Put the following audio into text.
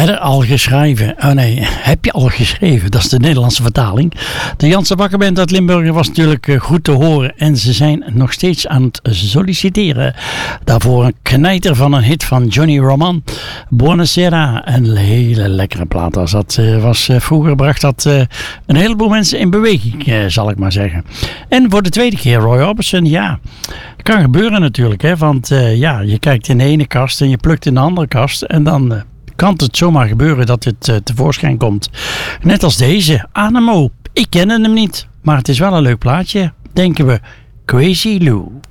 Al geschreven. Oh nee, heb je al geschreven? Dat is de Nederlandse vertaling. De Janse Bakkerband uit Limburg was natuurlijk goed te horen. En ze zijn nog steeds aan het solliciteren. Daarvoor een knijter van een hit van Johnny Roman. Buonasera. Een hele lekkere plaat was dat. Vroeger bracht dat een heleboel mensen in beweging, zal ik maar zeggen. En voor de tweede keer Roy Orbison. Ja, kan gebeuren natuurlijk. Hè, want je kijkt in de ene kast en je plukt in de andere kast. En dan kan het zomaar gebeuren dat het tevoorschijn komt. Net als deze, Anemo. Ik ken hem niet, maar het is wel een leuk plaatje. Denken we, Crazy Lou.